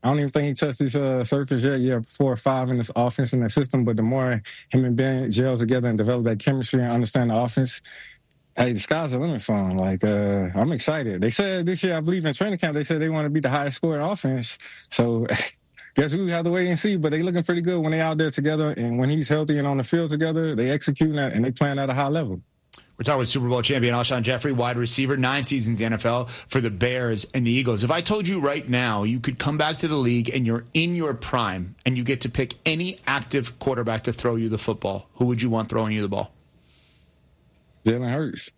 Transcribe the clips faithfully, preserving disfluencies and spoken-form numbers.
I don't even think he touched his uh, surface yet. Yeah, four or five in this offense in the system. But the more him and Ben gel together and develop that chemistry and understand the offense, hey, the sky's the limit for him. Like, uh, I'm excited. They said this year, I believe in training camp, they said they want to be the highest scoring offense. So guess we have to wait and see. But they looking pretty good when they out there together. And when he's healthy and on the field together, they executing that and they playing at a high level. We're talking with Super Bowl champion Alshon Jeffrey, wide receiver, nine seasons in the N F L for the Bears and the Eagles. If I told you right now you could come back to the league and you're in your prime and you get to pick any active quarterback to throw you the football, who would you want throwing you the ball? Jalen Hurts.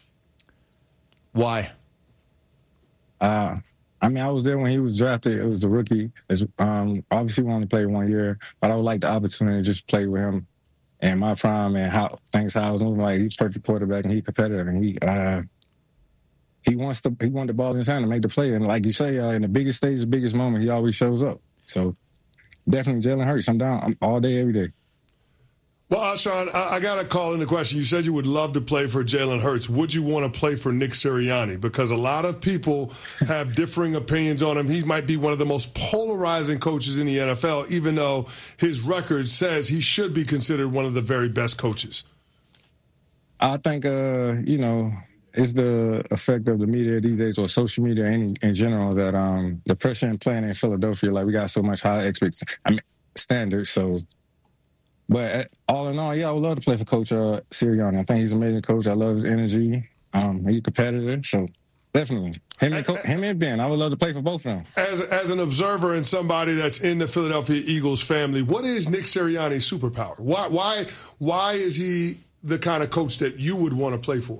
Why? Uh, I mean, I was there when he was drafted. It was the rookie. It's, um, obviously, we only played one year, but I would like the opportunity to just play with him and my prime and how things how I was moving. Like, he's a perfect quarterback and he's competitive and he uh, he wants to he wanted the ball in his hand to make the play. And like you say, uh, in the biggest stage, the biggest moment, he always shows up. So definitely Jalen Hurts. I'm down. I'm all day, every day. Well, Alshon, I, I got to call in the question. You said you would love to play for Jalen Hurts. Would you want to play for Nick Sirianni? Because a lot of people have differing opinions on him. He might be one of the most polarizing coaches in the N F L, even though his record says he should be considered one of the very best coaches. I think, uh, you know, it's the effect of the media these days, or social media in, in general, that um, the pressure in playing in Philadelphia, like we got so much high expectations, I mean, standards, so... But all in all, yeah, I would love to play for Coach uh, Sirianni. I think he's an amazing coach. I love his energy. Um, he's a competitor, so definitely. Him and, Co- him and Ben, I would love to play for both of them. As, as an observer and somebody that's in the Philadelphia Eagles family, what is Nick Sirianni's superpower? Why, why, why is he the kind of coach that you would want to play for?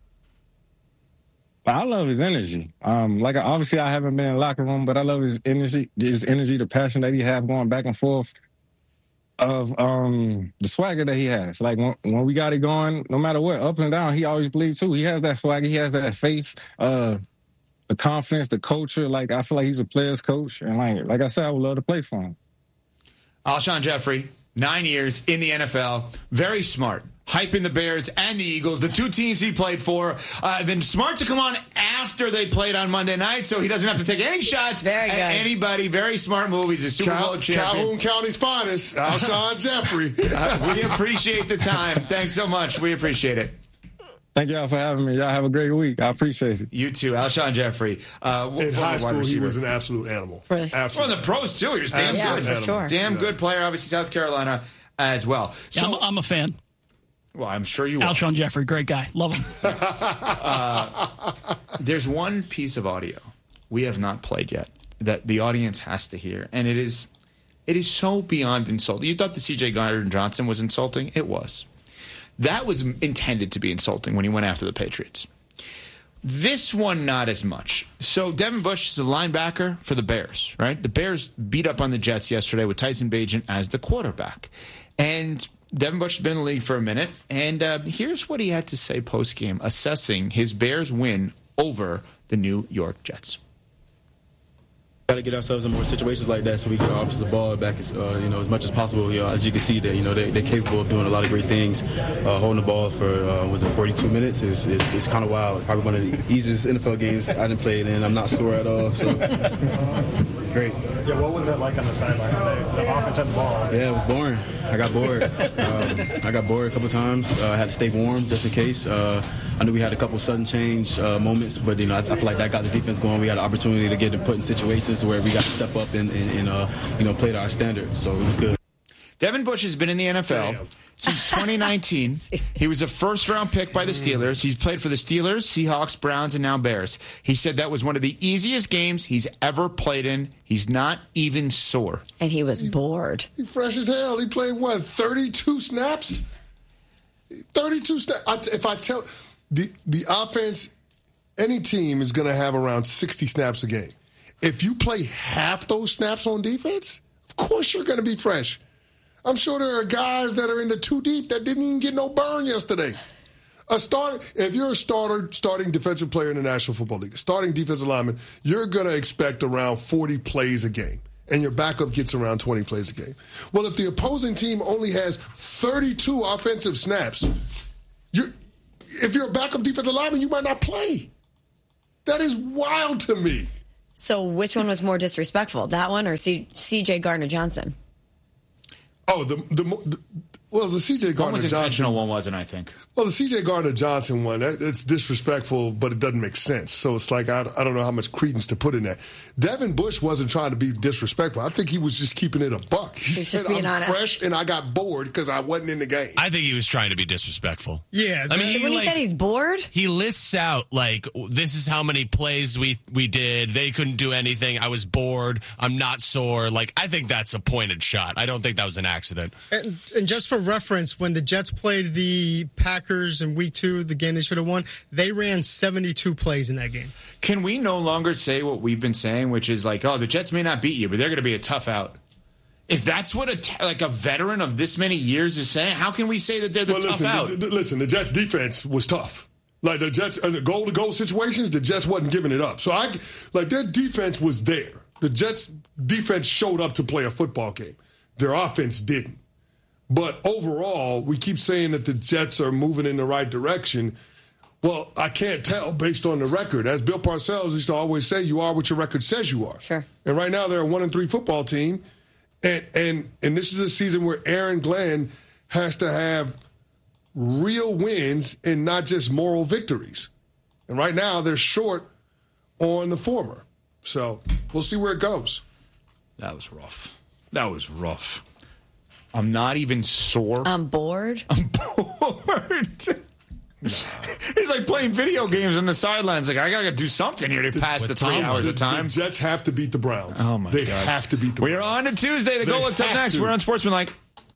I love his energy. Um, like, obviously, I haven't been in the locker room, but I love his energy, his energy, the passion that he have going back and forth. Of um, the swagger that he has. Like, when, when we got it going, no matter what, up and down, he always believed, too. He has that swagger. He has that faith, uh, the confidence, the culture. Like, I feel like he's a player's coach. And, like like I said, I would love to play for him. Alshon Jeffrey, nine years in the N F L, very smart. Hyping the Bears and the Eagles, the two teams he played for. Uh, been smart to come on after they played on Monday night, so he doesn't have to take any shots very at good. anybody. Very smart move. He's a Super Cal- Bowl champion. Calhoun County's finest, Alshon Jeffrey. uh, we appreciate the time. Thanks so much. We appreciate it. Thank y'all for having me. Y'all have a great week. I appreciate it. You too. Alshon Jeffrey. Uh, in high school, he was an absolute animal. Really? Absolute. Well, the pros, too. He was damn yeah, good. for sure. Damn yeah. good player, obviously, South Carolina as well. So, yeah, I'm, I'm a fan. Well, I'm sure you are. Alshon Jeffrey, great guy. Love him. uh, there's one piece of audio we have not played yet that the audience has to hear, and it is it is so beyond insulting. You thought the C J Gardner-Johnson was insulting? It was. That was intended to be insulting when he went after the Patriots. This one, not as much. So Devin Bush is a linebacker for the Bears, right? The Bears beat up on the Jets yesterday with Tyson Bagent as the quarterback. And Devin Bush has been in the league for a minute, and uh, here's what he had to say post-game, assessing his Bears' win over the New York Jets. Got to get ourselves in more situations like that so we can offense the ball back as uh, you know as much as possible. You know, as you can see, that you know they, they're capable of doing a lot of great things. Uh, holding the ball for uh, was it forty-two minutes is is, is kind of wild. Probably one of the easiest N F L games I didn't play it in. I'm not sore at all, so it's great. Yeah, what was it like on the sideline today? The offense had the ball. Yeah, it was boring. I got bored. um, I got bored a couple times. Uh, I had to stay warm just in case. Uh, I knew we had a couple sudden change uh, moments, but you know I, I feel like that got the defense going. We had an opportunity to get them put in situations where we got to step up and, and, and uh, you know play to our standard. So it was good. Devin Bush has been in the N F L Damn. since twenty nineteen. He was a first-round pick by the Steelers. He's played for the Steelers, Seahawks, Browns, and now Bears. He said that was one of the easiest games he's ever played in. He's not even sore. And he was bored. He fresh as hell. He played, what, thirty-two snaps? thirty-two snaps. If I tell the the offense, any team is going to have around sixty snaps a game. If you play half those snaps on defense, of course you're going to be fresh. I'm sure there are guys that are in the two deep that didn't even get no burn yesterday. A starter, if you're a starter, starting defensive player in the National Football League, starting defensive lineman, you're going to expect around forty plays a game, and your backup gets around twenty plays a game. Well, if the opposing team only has thirty-two offensive snaps, you're, if you're a backup defensive lineman, you might not play. That is wild to me. So which one was more disrespectful, that one or C- C.J. Gardner-Johnson? Oh, the the, the well, the C J. Gardner-Johnson. One was intentional, one wasn't, I think. Well, the C J. Gardner-Johnson one, that, it's disrespectful, but it doesn't make sense. So it's like, I, I don't know how much credence to put in that. Devin Bush wasn't trying to be disrespectful. I think he was just keeping it a buck. He He's said, just being I'm honest. fresh and I got bored because I wasn't in the game. I think he was trying to be disrespectful. Yeah. I mean, he, when he like, said he's bored? he lists out, like, this is how many plays we we did. They couldn't do anything. I was bored. I'm not sore. Like, I think that's a pointed shot. I don't think that was an accident. And, and just for reference, when the Jets played the Packers in week two, the game they should have won, they ran seventy-two plays in that game. Can we no longer say what we've been saying, which is like, oh, the Jets may not beat you, but they're going to be a tough out? If that's what a t- like a veteran of this many years is saying, how can we say that they're the well, tough listen, out? The, the, listen, the Jets' defense was tough. Like the Jets, in the goal-to-goal situations, the Jets wasn't giving it up. So I, like their defense was there. The Jets' defense showed up to play a football game. Their offense didn't. But overall, we keep saying that the Jets are moving in the right direction. Well, I can't tell based on the record. As Bill Parcells used to always say, you are what your record says you are. Sure. And right now they're a one and three football team. And and and this is a season where Aaron Glenn has to have real wins and not just moral victories. And right now they're short on the former. So we'll see where it goes. That was rough. That was rough. I'm not even sore. I'm bored. I'm bored. No. He's like playing video games on the sidelines. Like, I got to do something here to pass the three hours the, of time. The Jets have to beat the Browns. Oh, my they God. They have to beat the We're Browns. on to Tuesday. The They goal. What's up have next? to. We're on Sportsmanlike.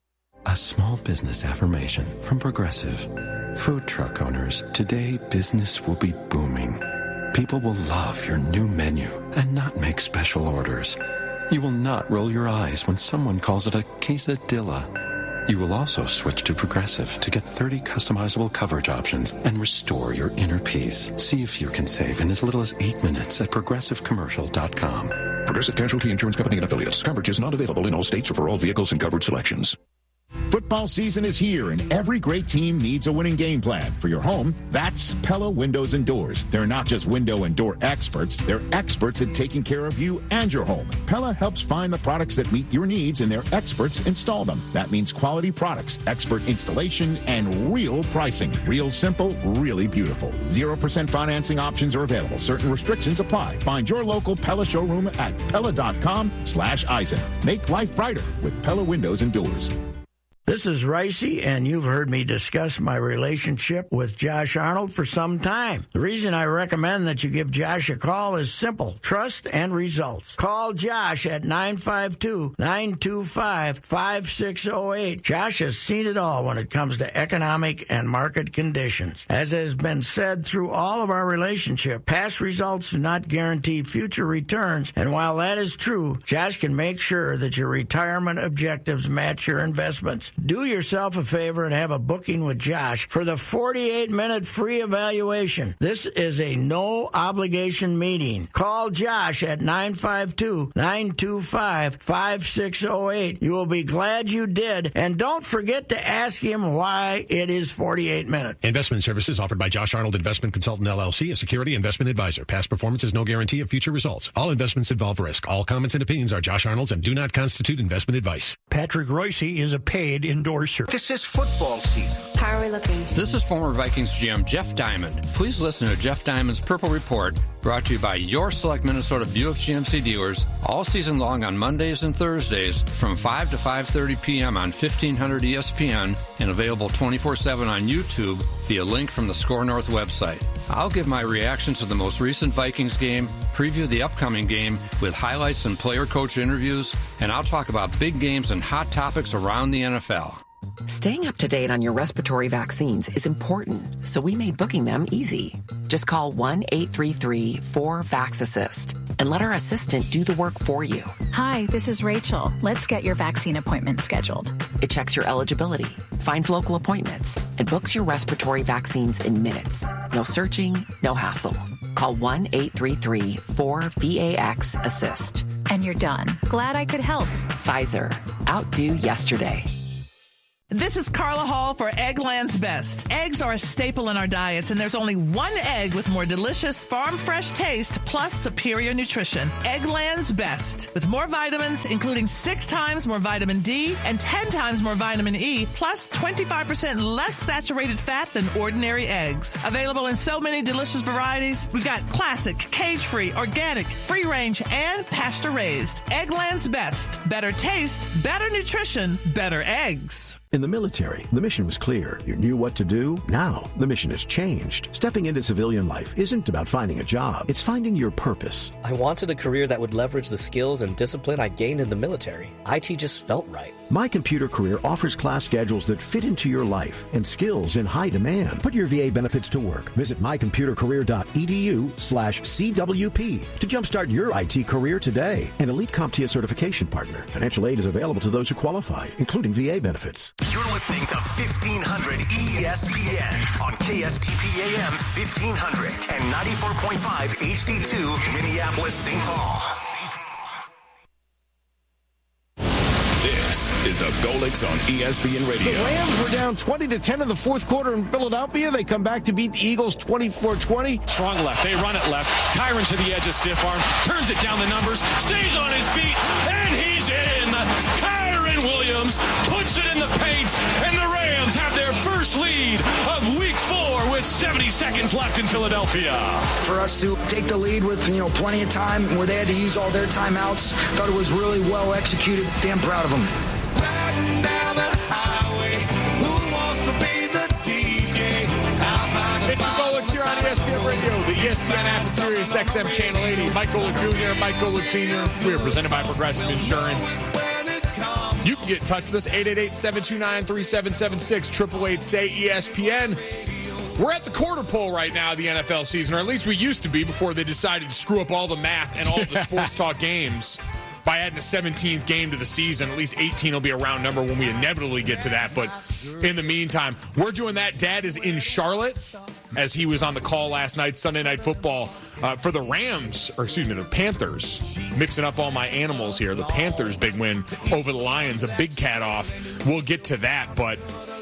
A small business affirmation from Progressive. Food truck owners, today business will be booming. People will love your new menu and not make special orders. You will not roll your eyes when someone calls it a quesadilla. You will also switch to Progressive to get thirty customizable coverage options and restore your inner peace. See if you can save in as little as eight minutes at progressive commercial dot com. Progressive Casualty Insurance Company and Affiliates. Coverage is not available in all states or for all vehicles and covered selections. Football season is here, and every great team needs a winning game plan. For your home, that's Pella Windows and Doors. They're not just window and door experts, they're experts at taking care of you and your home. Pella helps find the products that meet your needs, and their experts install them. That means quality products, expert installation, and real pricing. Real simple, really beautiful. zero percent financing options are available. Certain restrictions apply. Find your local Pella showroom at Pella.com slash Eisen. Make life brighter with Pella Windows and Doors. This is Ricey, and you've heard me discuss my relationship with Josh Arnold for some time. The reason I recommend that you give Josh a call is simple: trust and results. Call Josh at nine five two, nine two five, five six zero eight. Josh has seen it all when it comes to economic and market conditions. As has been said through all of our relationship, past results do not guarantee future returns, and while that is true, Josh can make sure that your retirement objectives match your investments. Do yourself a favor and have a booking with Josh for the forty-eight minute free evaluation. This is a no-obligation meeting. Call Josh at nine five two, nine two five, five six zero eight. You will be glad you did. And don't forget to ask him why it is forty-eight minutes. Investment services offered by Josh Arnold Investment Consultant, L L C, a security investment advisor. Past performance is no guarantee of future results. All investments involve risk. All comments and opinions are Josh Arnold's and do not constitute investment advice. Patrick Royce is a paid endorser. This is football season. How are we looking? This is former Vikings G M Jeff Diamond. Please listen to Jeff Diamond's Purple Report, brought to you by your select Minnesota Buick G M C dealers, all season long on Mondays and Thursdays from five to five thirty p.m. on fifteen hundred E S P N and available twenty-four seven on YouTube via link from the Score North website. I'll give my reactions to the most recent Vikings game, preview the upcoming game with highlights and player-coach interviews, and I'll talk about big games and hot topics around the N F L. Staying up to date on your respiratory vaccines is important, so we made booking them easy. Just call one eight three three, four, V A X assist and let our assistant do the work for you. Hi, this is Rachel. Let's get your vaccine appointment scheduled. It checks your eligibility, finds local appointments, and books your respiratory vaccines in minutes. No searching, no hassle. Call one eight three three, four, V A X assist. And you're done. Glad I could help. Pfizer. Outdo yesterday. This is Carla Hall for Eggland's Best. Eggs are a staple in our diets, and there's only one egg with more delicious, farm-fresh taste plus superior nutrition. Eggland's Best. With more vitamins, including six times more vitamin D and ten times more vitamin E, plus twenty-five percent less saturated fat than ordinary eggs. Available in so many delicious varieties. We've got classic, cage-free, organic, free-range, and pasture-raised. Eggland's Best. Better taste, better nutrition, better eggs. In the military, the mission was clear. You knew what to do. Now, the mission has changed. Stepping into civilian life isn't about finding a job. It's finding your purpose. I wanted a career that would leverage the skills and discipline I gained in the military. I T just felt right. My Computer Career offers class schedules that fit into your life and skills in high demand. Put your V A benefits to work. Visit mycomputercareer.edu slash CWP to jumpstart your I T career today. An Elite CompTIA certification partner. Financial aid is available to those who qualify, including V A benefits. You're listening to fifteen hundred E S P N on K S T P A M fifteen hundred and ninety-four point five H D two Minneapolis, Saint Paul. This is the Golix on E S P N Radio. The Rams were down twenty to ten in the fourth quarter in Philadelphia. They come back to beat the Eagles twenty-four twenty. Strong left. They run it left. Kyron to the edge of stiff arm. Turns it down the numbers. Stays on his feet. And he's in. Kyron Williams puts it in the paint. And the Rams have their first lead of week four with seventy seconds left in Philadelphia. For us to take the lead with, you know, plenty of time where they had to use all their timeouts, thought it was really well executed. Damn proud of them. It's the Golix here on E S P N Radio, the E S P N app and Sirius X M Channel eighty. Mike Golick Junior, Mike Golick Senior We are presented by Progressive Insurance. You can get in touch with us, eight eight eight, seven two nine, three seven seven six, eight eight eight, S A Y, E S P N. We're at the quarter pole right now of the N F L season, or at least we used to be before they decided to screw up all the math and all the sports talk games by adding a seventeenth game to the season. At least eighteen will be a round number when we inevitably get to that. But in the meantime, we're doing that. Dad is in Charlotte, as he was on the call last night, Sunday Night Football, uh, for the Rams, or excuse me, the Panthers. Mixing up all my animals here. The Panthers' big win over the Lions, a big cat off. We'll get to that, but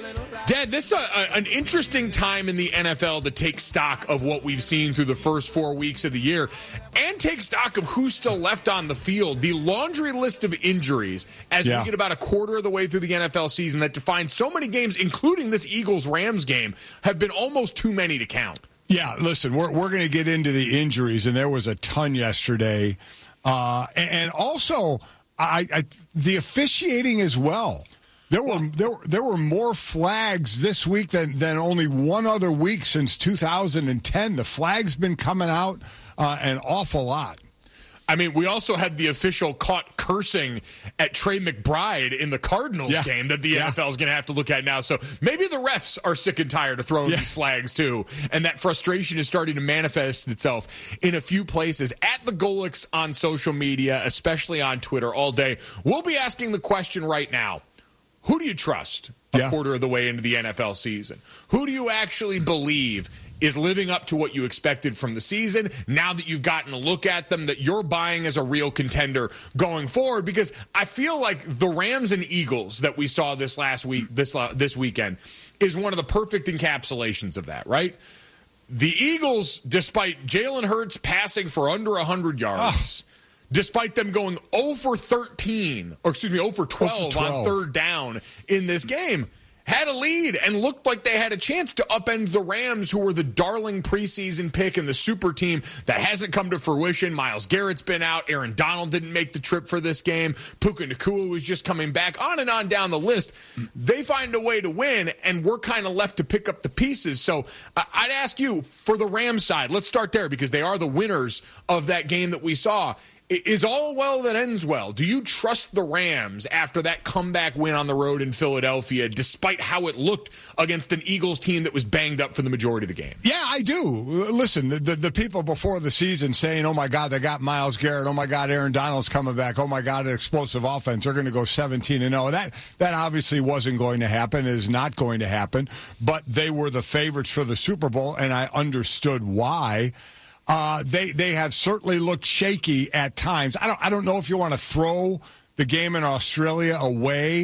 Dad, this is a, a, an interesting time in the N F L to take stock of what we've seen through the first four weeks of the year and take stock of who's still left on the field. The laundry list of injuries as yeah. we get about a quarter of the way through the N F L season that define so many games, including this Eagles-Rams game, have been almost too many to count. Yeah, listen, we're, we're going to get into the injuries, and there was a ton yesterday. Uh, and, and also, I, I, the officiating as well. There were there there were more flags this week than, than only one other week since two thousand ten. The flag's been coming out uh, an awful lot. I mean, we also had the official caught cursing at Trey McBride in the Cardinals yeah. game that the yeah. N F L is going to have to look at now. So maybe the refs are sick and tired of throwing yeah. these flags too, and that frustration is starting to manifest itself in a few places. At the Golix on social media, especially on Twitter, all day, we'll be asking the question right now. Who do you trust a yeah. quarter of the way into the N F L season? Who do you actually believe is living up to what you expected from the season now that you've gotten a look at them, that you're buying as a real contender going forward? Because I feel like the Rams and Eagles that we saw this last week, this uh, this weekend, is one of the perfect encapsulations of that, right? The Eagles, despite Jalen Hurts passing for under one hundred yards, oh. despite them going zero for thirteen, or excuse me, zero for twelve on third down in this game, had a lead and looked like they had a chance to upend the Rams, who were the darling preseason pick and the super team that hasn't come to fruition. Myles Garrett's been out. Aaron Donald didn't make the trip for this game. Puka Nacua was just coming back. On and on down the list. They find a way to win, and we're kind of left to pick up the pieces. So uh, I'd ask you, for the Rams side, let's start there because they are the winners of that game that we saw. Is all well that ends well? Do you trust the Rams after that comeback win on the road in Philadelphia, despite how it looked against an Eagles team that was banged up for the majority of the game? Yeah, I do. Listen, the, the, the people before the season saying, oh, my God, they got Myles Garrett. Oh, my God, Aaron Donald's coming back. Oh, my God, an explosive offense. They're going to go seventeen and oh. That, that obviously wasn't going to happen. It is not going to happen. But they were the favorites for the Super Bowl, and I understood why. Uh, they they have certainly looked shaky at times. I don't I don't know if you want to throw the game in Australia away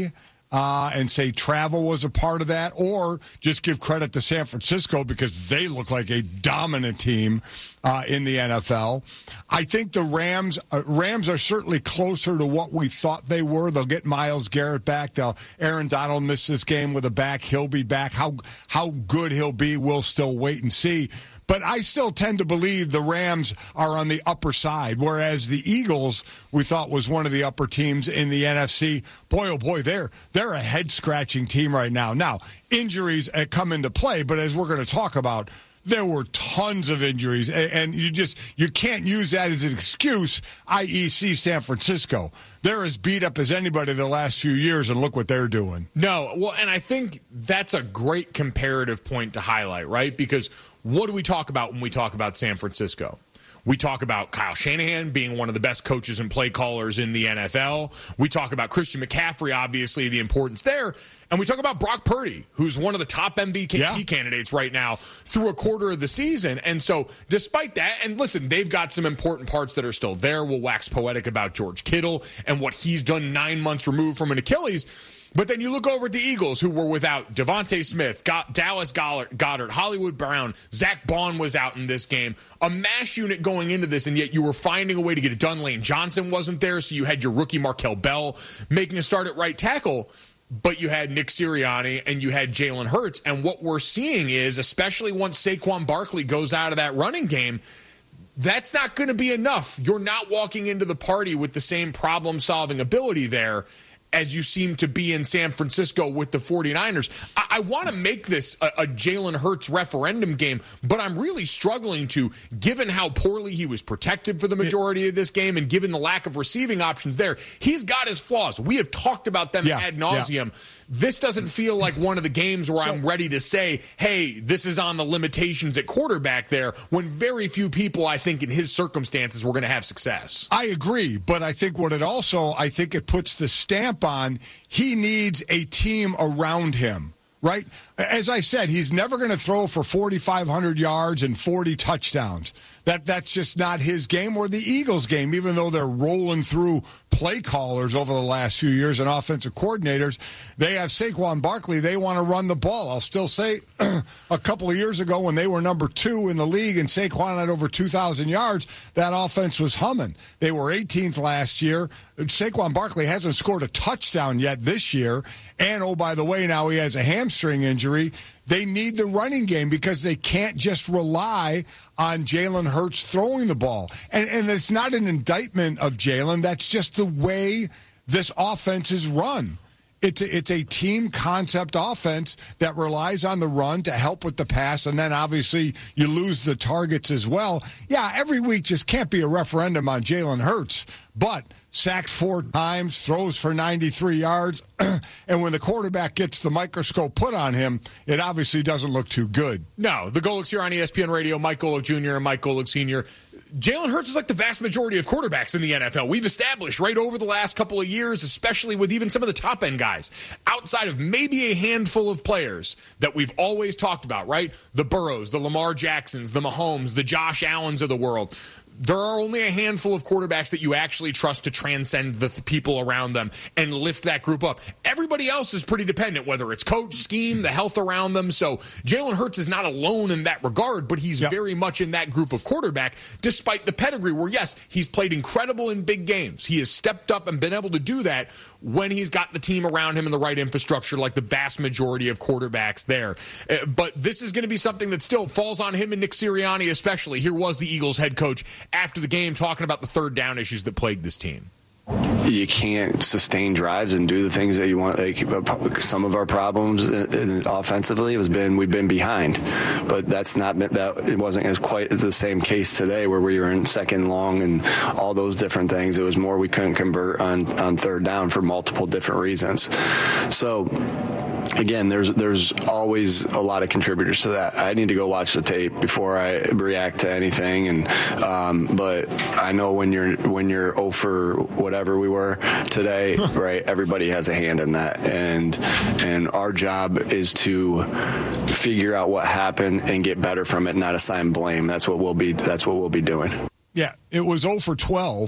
uh, and say travel was a part of that, or just give credit to San Francisco because they look like a dominant team uh, in the N F L. I think the Rams uh, Rams are certainly closer to what we thought they were. They'll get Myles Garrett back. They'll, Aaron Donald missed this game with a back. He'll be back. How how good he'll be, we'll still wait and see. But I still tend to believe the Rams are on the upper side, whereas the Eagles, we thought was one of the upper teams in the N F C. Boy, oh boy, they're they're a head-scratching team right now. Now, injuries come into play, but as we're going to talk about, there were tons of injuries, and you just you can't use that as an excuse, that is, see San Francisco. They're as beat up as anybody the last few years, and look what they're doing. No, well, and I think that's a great comparative point to highlight, right? Because what do we talk about when we talk about San Francisco? We talk about Kyle Shanahan being one of the best coaches and play callers in the N F L. We talk about Christian McCaffrey, obviously, the importance there. And we talk about Brock Purdy, who's one of the top M V P yeah. candidates right now through a quarter of the season. And so despite that, and listen, they've got some important parts that are still there. We'll wax poetic about George Kittle and what he's done nine months removed from an Achilles. But then you look over at the Eagles, who were without Devontae Smith, Got Dallas Goedert, Hollywood Brown, Zach Bond was out in this game. A mash unit going into this, and yet you were finding a way to get it done. Lane Johnson wasn't there, so you had your rookie Markel Bell making a start at right tackle. But you had Nick Sirianni and you had Jalen Hurts. And what we're seeing is, especially once Saquon Barkley goes out of that running game, that's not going to be enough. You're not walking into the party with the same problem-solving ability there as you seem to be in San Francisco with the 49ers. I, I want to make this a, a Jalen Hurts referendum game, but I'm really struggling to, given how poorly he was protected for the majority of this game and given the lack of receiving options there. He's got his flaws. We have talked about them yeah, ad nauseum. Yeah. This doesn't feel like one of the games where so, I'm ready to say, hey, this is on the limitations at quarterback there, when very few people, I think, in his circumstances were going to have success. I agree, but I think what it also, I think it puts the stamp on, he needs a team around him, right? As I said, he's never going to throw for forty-five hundred yards and forty touchdowns. That That's just not his game or the Eagles' game, even though they're rolling through play callers over the last few years and offensive coordinators. They have Saquon Barkley. They want to run the ball. I'll still say a couple of years ago when they were number two in the league and Saquon had over two thousand yards, that offense was humming. They were eighteenth last year. Saquon Barkley hasn't scored a touchdown yet this year. And, oh, by the way, now he has a hamstring injury. They need the running game because they can't just rely on Jalen Hurts throwing the ball. And, and it's not an indictment of Jalen. That's just the way this offense is run. It's a, it's a team concept offense that relies on the run to help with the pass, and then obviously you lose the targets as well. Yeah, every week just can't be a referendum on Jalen Hurts, but sacked four times, throws for ninety-three yards, and when the quarterback gets the microscope put on him, it obviously doesn't look too good. No, the Golics here on E S P N Radio, Mike Golic Junior and Mike Golic Senior Jalen Hurts is like the vast majority of quarterbacks in the N F L. We've established right over the last couple of years, especially with even some of the top-end guys, outside of maybe a handful of players that we've always talked about, right? The Burrows, the Lamar Jacksons, the Mahomes, the Josh Allens of the world. There are only a handful of quarterbacks that you actually trust to transcend the th- people around them and lift that group up. Everybody else is pretty dependent, whether it's coach, scheme, the health around them. So Jalen Hurts is not alone in that regard, but he's yep. very much in that group of quarterback, despite the pedigree where, yes, he's played incredible in big games. He has stepped up and been able to do that when he's got the team around him and the right infrastructure, like the vast majority of quarterbacks there. Uh, but this is going to be something that still falls on him and Nick Sirianni especially. Here was the Eagles head coach after the game talking about the third down issues that plagued this team. You can't sustain drives and do the things that you want. Like some of our problems offensively has been we've been behind, but that's not that it wasn't as quite as the same case today where we were in second long and all those different things. It was more we couldn't convert on on third down for multiple different reasons. So again, there's there's always a lot of contributors to that. I need to go watch the tape before I react to anything, and um, but I know when you're when you're oh for whatever we were today, right? Everybody has a hand in that, and and our job is to figure out what happened and get better from it, not assign blame. That's what we'll be. That's what we'll be doing. Yeah, it was oh for twelve.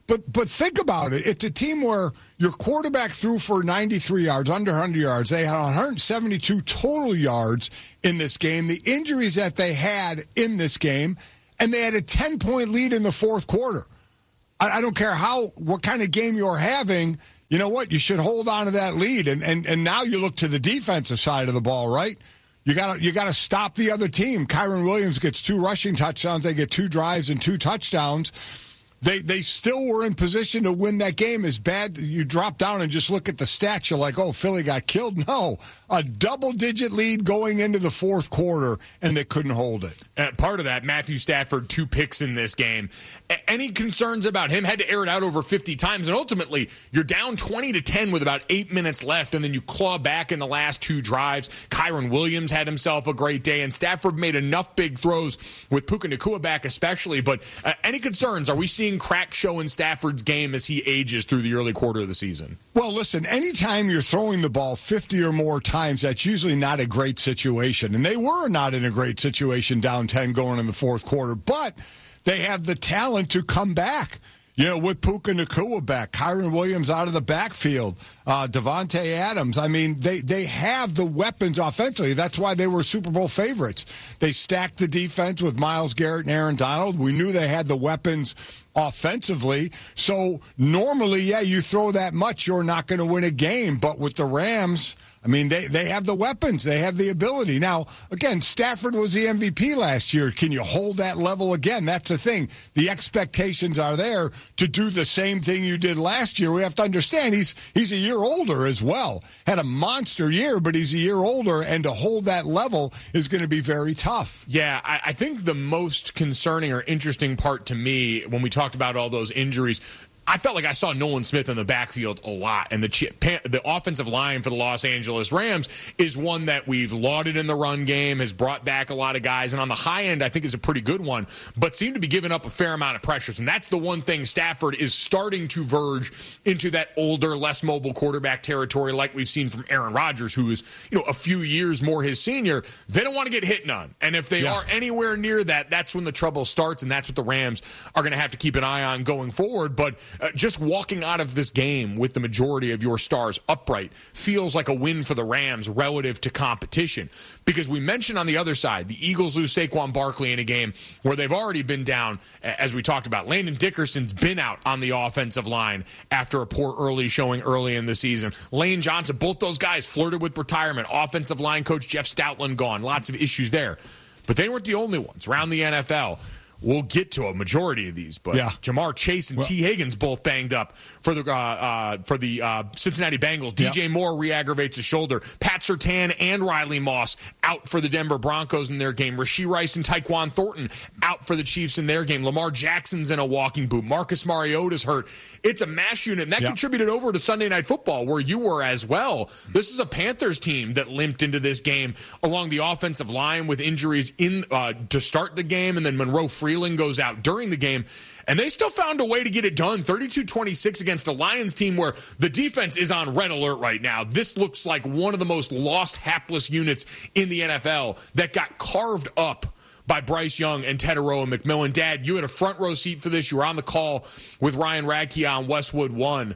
But but think about it. It's a team where your quarterback threw for ninety-three yards, under one hundred yards. They had one hundred seventy-two total yards in this game. The injuries that they had in this game, and they had a ten-point lead in the fourth quarter. I, I don't care how what kind of game you're having. You know what? You should hold on to that lead. And and, and now you look to the defensive side of the ball, right? You got you got to stop the other team. Kyren Williams gets two rushing touchdowns. They get two drives and two touchdowns. They they still were in position to win that game. As bad you drop down and just look at the stats, you're like, oh, Philly got killed. No, a double-digit lead going into the fourth quarter, and they couldn't hold it. Uh, part of that, Matthew Stafford, two picks in this game. A- any concerns about him? Had to air it out over fifty times, and ultimately you're down twenty to ten with about eight minutes left, and then you claw back in the last two drives. Kyren Williams had himself a great day, and Stafford made enough big throws with Puka Nacua back especially. But uh, any concerns? Are we seeing crack show in Stafford's game as he ages through the early quarter of the season? Well, listen, anytime you're throwing the ball fifty or more times, that's usually not a great situation. And they were not in a great situation down ten going in the fourth quarter, but they have the talent to come back. You know, with Puka Nacua back, Kyren Williams out of the backfield, uh, Devontae Adams. I mean, they, they have the weapons offensively. That's why they were Super Bowl favorites. They stacked the defense with Myles Garrett and Aaron Donald. We knew they had the weapons offensively. So normally, yeah, you throw that much, you're not going to win a game. But with the Rams, I mean, they, they have the weapons. They have the ability. Now, again, Stafford was the M V P last year. Can you hold that level again? That's the thing. The expectations are there to do the same thing you did last year. We have to understand he's he's a year older as well. Had a monster year, but he's a year older, and to hold that level is going to be very tough. Yeah, I, I think the most concerning or interesting part to me when we talked about all those injuries, I felt like I saw Nolan Smith in the backfield a lot, and the the offensive line for the Los Angeles Rams is one that we've lauded in the run game, has brought back a lot of guys, and on the high end, I think is a pretty good one, but seem to be giving up a fair amount of pressures, and that's the one thing. Stafford is starting to verge into that older, less mobile quarterback territory like we've seen from Aaron Rodgers, who is, you know, a few years more his senior. They don't want to get hit none, and if they yeah. are anywhere near that, that's when the trouble starts, and that's what the Rams are going to have to keep an eye on going forward. But Uh, just walking out of this game with the majority of your stars upright feels like a win for the Rams relative to competition. Because we mentioned on the other side, the Eagles lose Saquon Barkley in a game where they've already been down, as we talked about. Landon Dickerson's been out on the offensive line after a poor early showing early in the season. Lane Johnson, both those guys flirted with retirement. Offensive line coach Jeff Stoutland gone. Lots of issues there. But they weren't the only ones around the N F L. We'll get to a majority of these, but yeah. Jamar Chase and well, T. Higgins both banged up for the uh, uh, for the uh, Cincinnati Bengals. D J yeah. Moore re-aggravates his shoulder. Pat Surtain and Riley Moss out for the Denver Broncos in their game. Rashee Rice and Tyquan Thornton out for the Chiefs in their game. Lamar Jackson's in a walking boot. Marcus Mariota's hurt. It's a mash unit, and that yeah. contributed over to Sunday Night Football, where you were as well. This is a Panthers team that limped into this game along the offensive line with injuries in uh, to start the game, and then Monroe Freeland goes out during the game, and they still found a way to get it done. thirty-two twenty-six against a Lions team where the defense is on red alert right now. This looks like one of the most lost, hapless units in the N F L that got carved up by Bryce Young and Teteroa McMillan. Dad, you had a front row seat for this. You were on the call with Ryan Radke on Westwood One.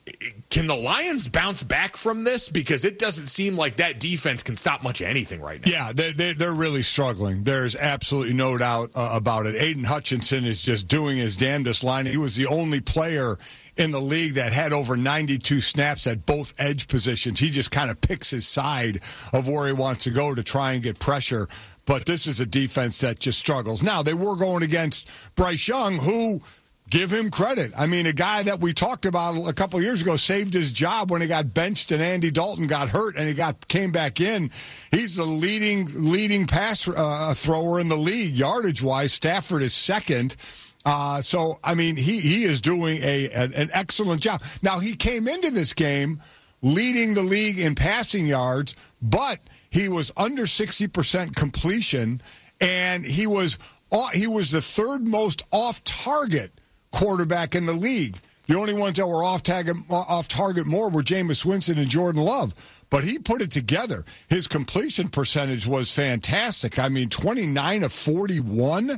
Can the Lions bounce back from this? Because it doesn't seem like that defense can stop much of anything right now. Yeah, they, they, they're really struggling. There's absolutely no doubt uh, about it. Aiden Hutchinson is just doing his damnedest line. He was the only player in the league that had over ninety-two snaps at both edge positions. He just kind of picks his side of where he wants to go to try and get pressure. But this is a defense that just struggles. Now, they were going against Bryce Young, who... give him credit. I mean, a guy that we talked about a couple of years ago saved his job when he got benched and Andy Dalton got hurt and he got came back in. He's the leading leading pass uh, thrower in the league, yardage-wise. Stafford is second. Uh, so, I mean, he, he is doing a an, an excellent job. Now, he came into this game leading the league in passing yards, but he was under sixty percent completion, and he was he was the third most off-target quarterback in the league. The only ones that were off target, off target more were Jameis Winston and Jordan Love. But he put it together. His completion percentage was fantastic. I mean, twenty-nine of forty-one.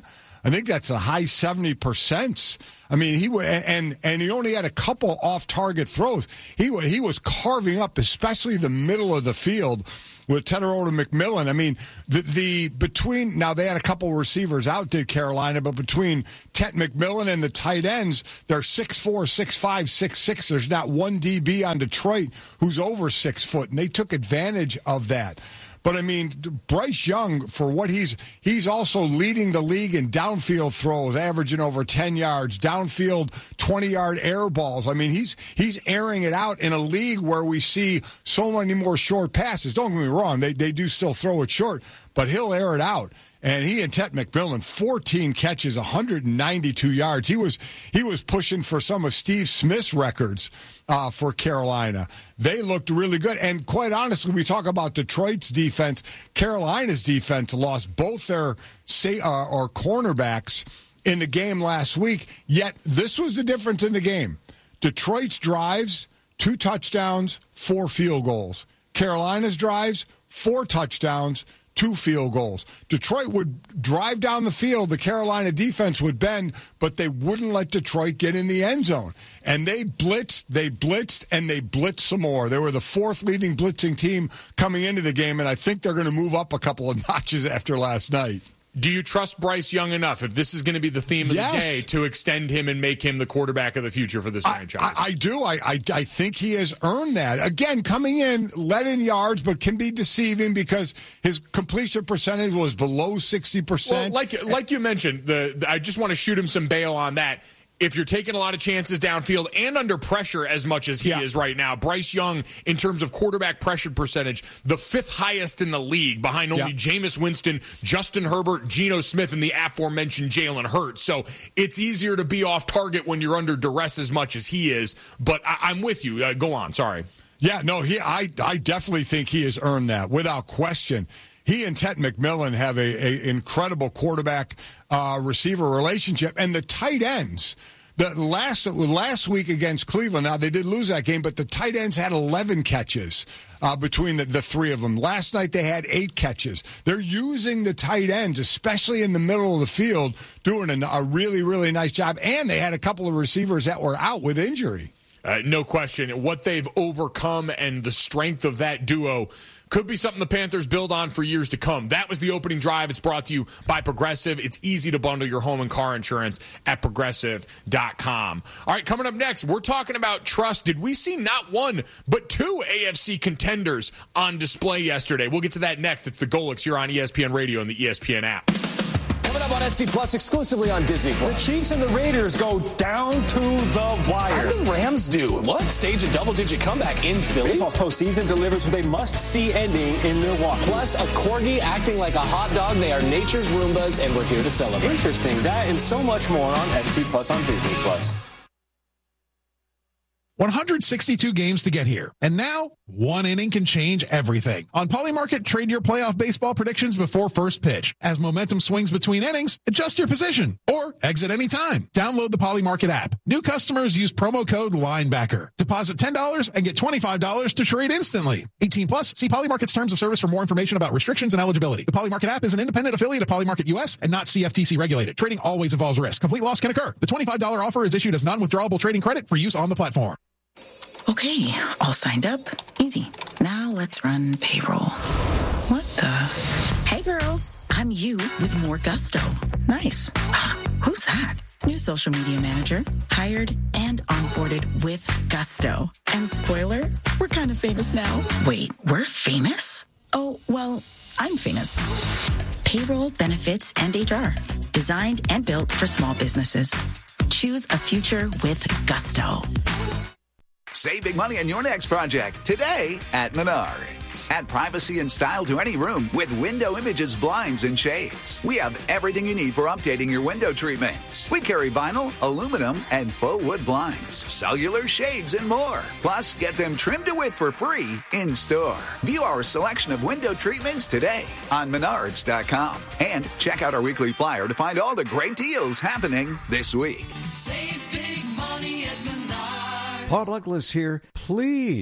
I think that's a high seventy percent. I mean, he and and he only had a couple off-target throws. He he was carving up, especially the middle of the field with Tetairoa McMillan. I mean, the, the between now they had a couple receivers out, did Carolina, but between Tet McMillan and the tight ends, they're six four, six five, six six. There's not one D B on Detroit who's over six foot, and they took advantage of that. But, I mean, Bryce Young, for what he's he's also leading the league in downfield throws, averaging over ten yards, downfield twenty-yard air balls. I mean, he's he's airing it out in a league where we see so many more short passes. Don't get me wrong, they, they do still throw it short, but he'll air it out. And he and Tet McMillan, fourteen catches, one hundred ninety-two yards. He was he was pushing for some of Steve Smith's records uh, for Carolina. They looked really good. And quite honestly, we talk about Detroit's defense. Carolina's defense lost both their say, uh, or cornerbacks in the game last week. Yet this was the difference in the game. Detroit's drives, two touchdowns, four field goals. Carolina's drives, four touchdowns, two field goals. Detroit would drive down the field. The Carolina defense would bend, but they wouldn't let Detroit get in the end zone. And they blitzed, they blitzed, and they blitzed some more. They were the fourth leading blitzing team coming into the game, and I think they're going to move up a couple of notches after last night. Do you trust Bryce Young enough, if this is going to be the theme of yes. the day, to extend him and make him the quarterback of the future for this I, franchise? I, I do. I, I I think he has earned that. Again, coming in, led in yards, but can be deceiving because his completion percentage was below sixty percent. Well, like, like you mentioned, the, the I just want to shoot him some bail on that. If you're taking a lot of chances downfield and under pressure as much as he yeah. is right now, Bryce Young, in terms of quarterback pressure percentage, the fifth highest in the league, behind only yeah. Jameis Winston, Justin Herbert, Geno Smith, and the aforementioned Jalen Hurts. So it's easier to be off target when you're under duress as much as he is. But I, I'm with you. Uh, go on. Sorry. Yeah, no, he. I, I definitely think he has earned that without question. He and Tet McMillan have a, a incredible quarterback uh, receiver relationship, and the tight ends. The last last week against Cleveland, now they did lose that game, but the tight ends had eleven catches uh, between the, the three of them. Last night they had eight catches. They're using the tight ends, especially in the middle of the field, doing a, a really, really nice job. And they had a couple of receivers that were out with injury. Uh, no question. What they've overcome and the strength of that duo could be something the Panthers build on for years to come. That was the opening drive. It's brought to you by Progressive. It's easy to bundle your home and car insurance at progressive dot com. All right, coming up next, we're talking about trust. Did we see not one, but two A F C contenders on display yesterday? We'll get to that next. It's the Golix here on E S P N Radio and the E S P N app. Coming up on S C Plus exclusively on Disney Plus. The Chiefs and the Raiders go down to the wire. How did the Rams do? What? Stage a double-digit comeback in Philly? Baseball's postseason delivers with a must-see ending in Milwaukee. Plus, a corgi acting like a hot dog. They are nature's Roombas, and we're here to celebrate. Interesting. That and so much more on S C Plus on Disney Plus. one hundred sixty-two games to get here. And now, one inning can change everything. On Polymarket, trade your playoff baseball predictions before first pitch. As momentum swings between innings, adjust your position or exit anytime. Download the Polymarket app. New customers use promo code LINEBACKER. Deposit ten dollars and get twenty-five dollars to trade instantly. eighteen plus, see Polymarket's terms of service for more information about restrictions and eligibility. The Polymarket app is an independent affiliate of Polymarket U S and not C F T C regulated. Trading always involves risk. Complete loss can occur. The twenty-five dollars offer is issued as non-withdrawable trading credit for use on the platform. Okay, all signed up. Easy. Now let's run payroll. What the? Hey girl, I'm you with more gusto. Nice. Who's that? New social media manager. Hired and onboarded with gusto. And spoiler, we're kind of famous now. Wait, we're famous? Oh, well, I'm famous. Payroll, benefits, and H R. Designed and built for small businesses. Choose a future with gusto. Save big money on your next project today at Menards. Add privacy and style to any room with Window Images blinds and shades. We have everything you need for updating your window treatments. We carry vinyl, aluminum, and faux wood blinds, cellular shades, and more. Plus, get them trimmed to width for free in store. View our selection of window treatments today on Menards dot com. And check out our weekly flyer to find all the great deals happening this week. Paul Douglas here. Please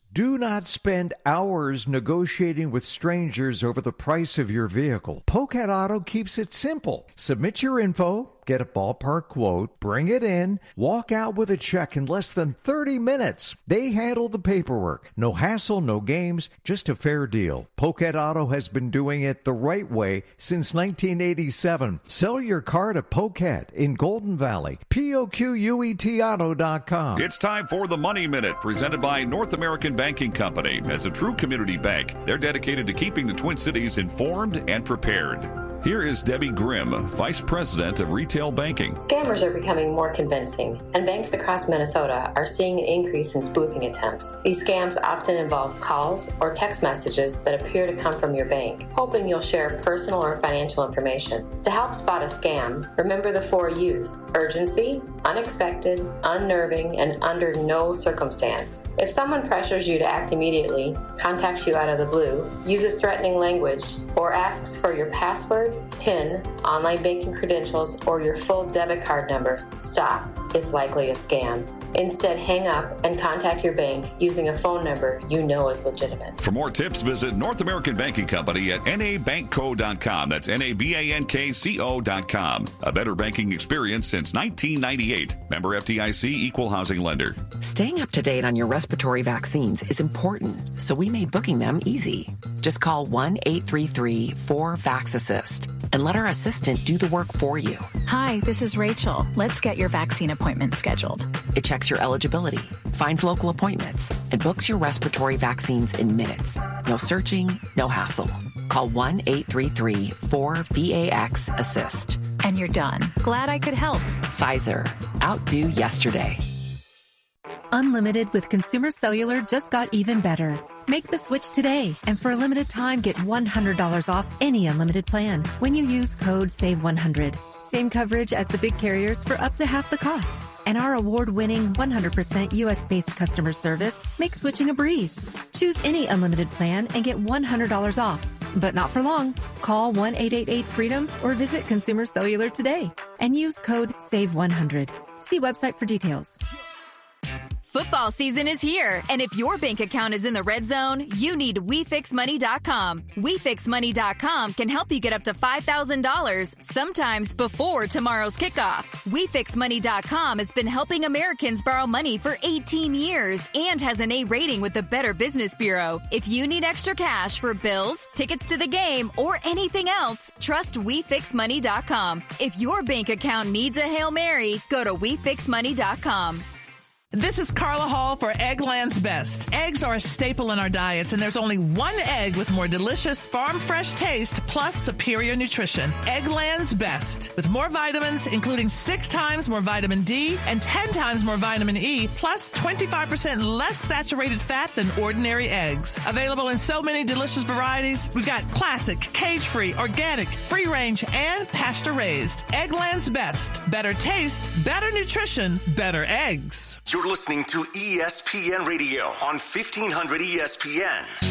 Do not spend hours negotiating with strangers over the price of your vehicle. Pocat Auto keeps it simple. Submit your info, get a ballpark quote, bring it in, walk out with a check in less than thirty minutes. They handle the paperwork. No hassle, no games, just a fair deal. Pocat Auto has been doing it the right way since nineteen eighty-seven. Sell your car to Pocat in Golden Valley. P O Q U E T auto dot com. It's time for the Money Minute, presented by North American Banking Company. As a true community bank, they're dedicated to keeping the Twin Cities informed and prepared. Here is Debbie Grimm, Vice President of Retail Banking. Scammers are becoming more convincing, and banks across Minnesota are seeing an increase in spoofing attempts. These scams often involve calls or text messages that appear to come from your bank, hoping you'll share personal or financial information. To help spot a scam, remember the four U's: urgency, unexpected, unnerving, and under no circumstance. If someone pressures you to act immediately, contacts you out of the blue, uses threatening language, or asks for your password, PIN, online banking credentials, or your full debit card number, stop. It's likely a scam. Instead, hang up and contact your bank using a phone number you know is legitimate. For more tips, visit North American Banking Company at N A bank co dot com. That's N A B A N K C O dot com. A better banking experience since nineteen ninety-eight. Member F D I C, Equal Housing Lender. Staying up to date on your respiratory vaccines is important, so we made booking them easy. Just call one eight three three four vax assist and let our assistant do the work for you. Hi, this is Rachel. Let's get your vaccine appointment scheduled. It checks your eligibility, finds local appointments, and books your respiratory vaccines in minutes. No searching, no hassle. Call one eight three three four V A X assist. And you're done. Glad I could help. Pfizer. Outdo yesterday. Unlimited with Consumer Cellular just got even better. Make the switch today, and for a limited time, get one hundred dollars off any unlimited plan when you use code save one hundred. Same coverage as the big carriers for up to half the cost. And our award-winning one hundred percent U S-based customer service makes switching a breeze. Choose any unlimited plan and get one hundred dollars off. But not for long. Call one eight eight eight freedom or visit Consumer Cellular today and use code save one hundred. See website for details. Football season is here, and if your bank account is in the red zone, you need we fix money dot com. we fix money dot com can help you get up to five thousand dollars, sometimes before tomorrow's kickoff. we fix money dot com has been helping Americans borrow money for eighteen years and has an A rating with the Better Business Bureau. If you need extra cash for bills, tickets to the game, or anything else, trust we fix money dot com. If your bank account needs a Hail Mary, go to we fix money dot com. This is Carla Hall for Eggland's Best. Eggs are a staple in our diets, and there's only one egg with more delicious farm-fresh taste plus superior nutrition. Eggland's Best. With more vitamins, including six times more vitamin D and ten times more vitamin E, plus twenty-five percent less saturated fat than ordinary eggs. Available in so many delicious varieties, we've got classic, cage-free, organic, free-range, and pasture-raised. Eggland's Best. Better taste, better nutrition, better eggs. You're listening to E S P N Radio on fifteen hundred E S P N.